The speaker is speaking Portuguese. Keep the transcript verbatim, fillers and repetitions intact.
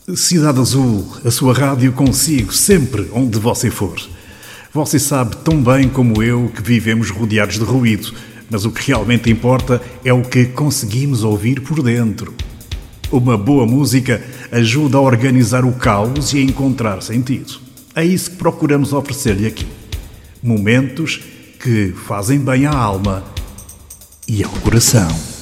Cidade Azul, a sua rádio consigo sempre onde você for. Você sabe tão bem como eu que vivemos rodeados de ruído, mas o que realmente importa é o que conseguimos ouvir por dentro. Uma boa música ajuda a organizar o caos e a encontrar sentido. É isso que procuramos oferecer-lhe aqui. Momentos que fazem bem à alma e ao coração.